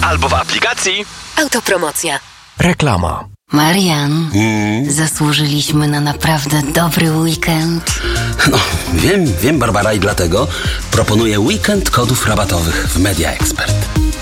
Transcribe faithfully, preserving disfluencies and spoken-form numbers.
albo w aplikacji Autopromocja. Reklama. Marian, Hmm? zasłużyliśmy na naprawdę dobry weekend. No, wiem, wiem, Barbara, i dlatego proponuję weekend kodów rabatowych w Media Expert.